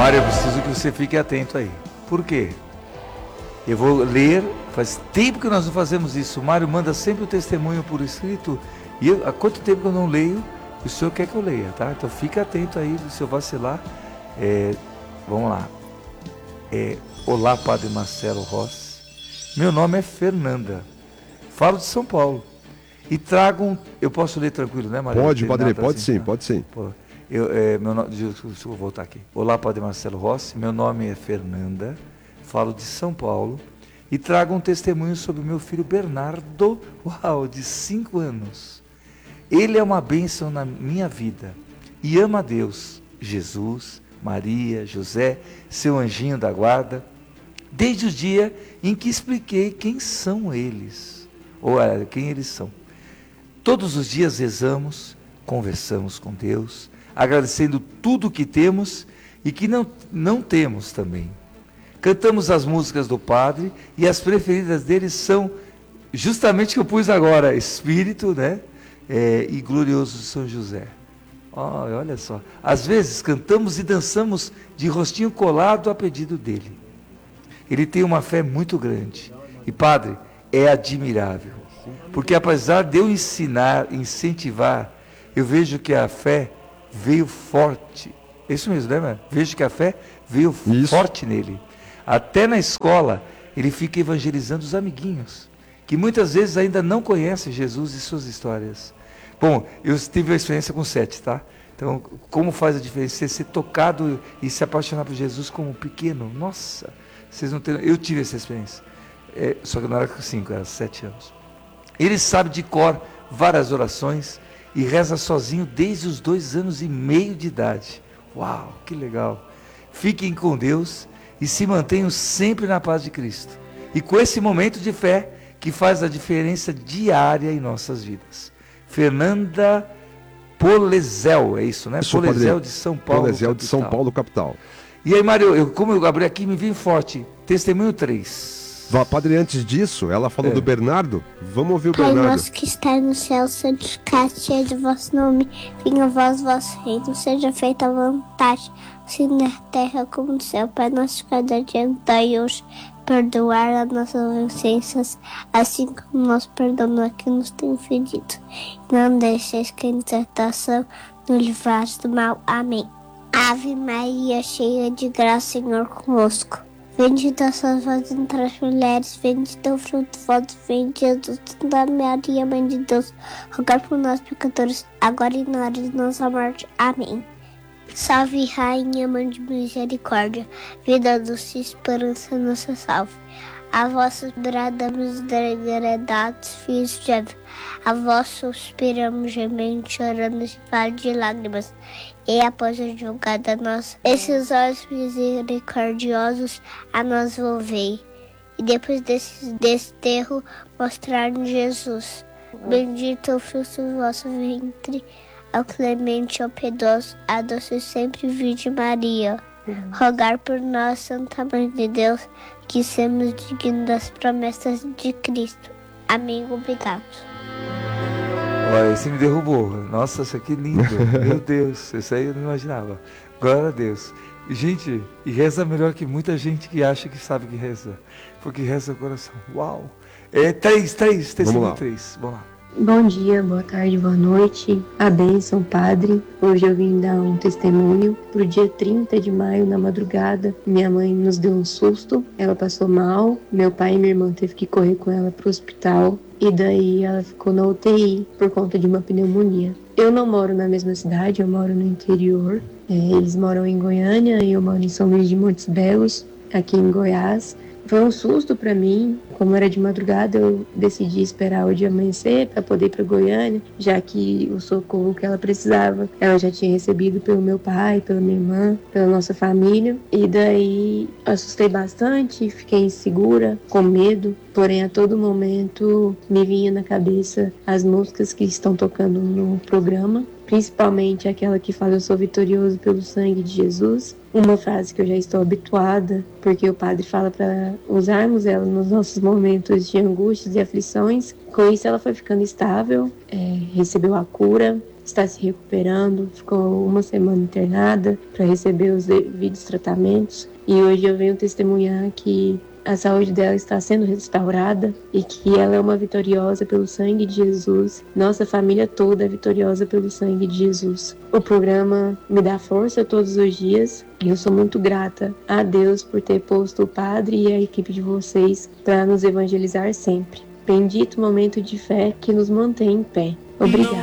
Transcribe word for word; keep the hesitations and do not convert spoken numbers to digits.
Mário, eu preciso que você fique atento aí. Por quê? Eu vou ler, faz tempo que nós não fazemos isso. O Mário manda sempre o testemunho por escrito. E eu, há quanto tempo que eu não leio, o senhor quer que eu leia, tá? Então fica atento aí, se eu vacilar. É, vamos lá. É, olá, Padre Marcelo Rossi. Meu nome é Fernanda. Falo de São Paulo. E trago um... Eu posso ler tranquilo, né, Maria? Pode, Padre, pode assim, sim, tá? pode sim. Pô, eu, é, meu nome, deixa eu voltar aqui. Olá, Padre Marcelo Rossi. Meu nome é Fernanda. Falo de São Paulo. E trago um testemunho sobre o meu filho Bernardo, uau, de cinco anos. Ele é uma bênção na minha vida. E ama a Deus, Jesus, Maria, José, seu anjinho da guarda, desde o dia em que expliquei quem são eles, ou quem eles são. Todos os dias rezamos, conversamos com Deus, agradecendo tudo o que temos e que não, não temos também. Cantamos as músicas do Padre e as preferidas deles são justamente que eu pus agora, Espírito, né? É, e Glorioso São José. Oh, olha só, às vezes cantamos e dançamos de rostinho colado a pedido dele. Ele tem uma fé muito grande. E Padre, é admirável. Porque apesar de eu ensinar, incentivar, eu vejo que a fé veio forte. É isso mesmo, né, mano? Vejo que a fé veio isso. forte nele. Até na escola, ele fica evangelizando os amiguinhos, que muitas vezes ainda não conhecem Jesus e suas histórias. Bom, eu tive a experiência com sete, tá? Então, como faz a diferença ser tocado e se apaixonar por Jesus como pequeno? Nossa, vocês não terão... Eu tive essa experiência. É, só que não era com cinco, era sete anos. Ele sabe de cor várias orações e reza sozinho desde os dois anos e meio de idade. Uau, que legal. Fiquem com Deus e se mantenham sempre na paz de Cristo. E com esse momento de fé que faz a diferença diária em nossas vidas. Fernanda Polezel, é isso, né? Isso, Polezel padre, de São Paulo, Polezel capital. de São Paulo, capital. E aí, Mário, eu, como eu abri aqui, me vim forte. Testemunho três. Vá, padre, antes disso, ela falou é. do Bernardo. Vamos ouvir o Pai Bernardo. Pai nosso que está no céu, santificado seja o vosso nome. Venha a vós o vosso reino, seja feita a vontade, assim na terra como no céu. Pai nosso que cada dia dai hoje, perdoar as nossas ofensas, assim como nós perdoamos a quem nos tem ofendido. Não deixeis que em tentação nos livrares do mal. Amém. Ave Maria, cheia de graça, Senhor convosco. Bendita sois vós entre as mulheres, bendito é o fruto do vosso ventre, Jesus. Santa Maria, Mãe de Deus, rogai por nós pecadores, agora e na hora de nossa morte. Amém. Salve, Rainha, Mãe de Misericórdia, vida, doce e esperança, nossa salve. A vós bradamos degredados, filhos de Eva. A vós suspiramos, gemendo, chorando, em vale de lágrimas. E após a julgada nossa, esses olhos misericordiosos a nós volvei. E depois desse desterro, mostrar-nos Jesus. Bendito o fruto do vosso ventre, ao clemente, ao piedoso, a doce sempre Virgem Maria. Rogar por nós, Santa Mãe de Deus, que sejamos dignos das promessas de Cristo. Amém. Obrigado. Olha, esse me derrubou. Nossa, isso aqui é lindo. Meu Deus, isso aí eu não imaginava. Glória a Deus. E, gente, e reza melhor que muita gente que acha que sabe que reza. Porque reza o coração. Uau! É três, três, testemunho três. Vamos lá. Bom dia, boa tarde, boa noite. A bênção, Padre. Hoje eu vim dar um testemunho. Pro dia trinta de maio, na madrugada, minha mãe nos deu um susto. Ela passou mal. Meu pai e minha irmã teve que correr com ela pro hospital. E daí ela ficou na U T I por conta de uma pneumonia. Eu não moro na mesma cidade, eu moro no interior. É, eles moram em Goiânia e eu moro em São Luís de Montes Belos, aqui em Goiás. Foi um susto para mim. Como era de madrugada, eu decidi esperar o dia amanhecer para poder ir para Goiânia, já que o socorro que ela precisava, ela já tinha recebido pelo meu pai, pela minha irmã, pela nossa família. E daí assustei bastante, fiquei insegura, com medo. Porém, a todo momento me vinha na cabeça as músicas que estão tocando no programa, principalmente aquela que fala "Eu sou vitorioso pelo sangue de Jesus". Uma frase que eu já estou habituada, porque o padre fala para usarmos ela nos nossos momentos de angústias e aflições. Com isso, ela foi ficando estável, é, recebeu a cura, está se recuperando, ficou uma semana internada para receber os devidos tratamentos. E hoje eu venho testemunhar que a saúde dela está sendo restaurada e que ela é uma vitoriosa pelo sangue de Jesus. Nossa família toda é vitoriosa pelo sangue de Jesus. O programa me dá força todos os dias e eu sou muito grata a Deus por ter posto o padre e a equipe de vocês para nos evangelizar sempre. Bendito momento de fé que nos mantém em pé. Obrigada.